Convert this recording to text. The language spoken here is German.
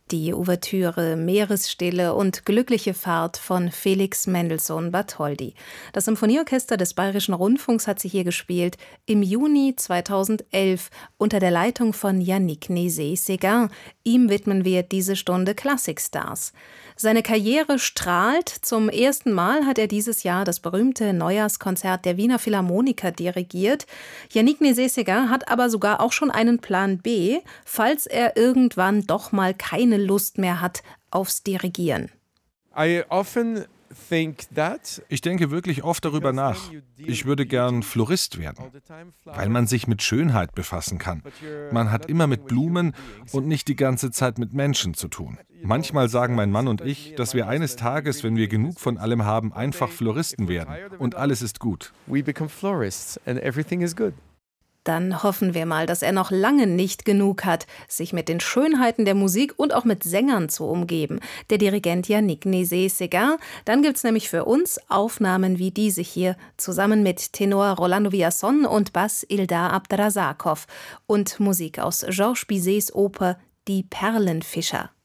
Die Ouvertüre Meeresstille und glückliche Fahrt von Felix Mendelssohn Bartholdy. Das Symphonieorchester des Bayerischen Rundfunks hat sie hier gespielt im Juni 2011 unter der Leitung von Yannick Nézet-Séguin. Ihm widmen wir diese Stunde Klassikstars. Seine Karriere strahlt. Zum ersten Mal hat er dieses Jahr das berühmte Neujahrskonzert der Wiener Philharmoniker dirigiert. Yannick Nézet-Séguin hat aber sogar auch schon einen Plan B, falls er irgendwann doch mal keine Lust mehr hat aufs Dirigieren. Ich denke wirklich oft darüber nach. Ich würde gern Florist werden, weil man sich mit Schönheit befassen kann. Man hat immer mit Blumen und nicht die ganze Zeit mit Menschen zu tun. Manchmal sagen mein Mann und ich, dass wir eines Tages, wenn wir genug von allem haben, einfach Floristen werden und alles ist gut. Dann hoffen wir mal, dass er noch lange nicht genug hat, sich mit den Schönheiten der Musik und auch mit Sängern zu umgeben. Der Dirigent Yannick Nézet-Séguin. Dann gibt's nämlich für uns Aufnahmen wie diese hier, zusammen mit Tenor Rolando Villazón und Bass Ildar Abdrasakov und Musik aus Georges Bizets Oper Die Perlenfischer.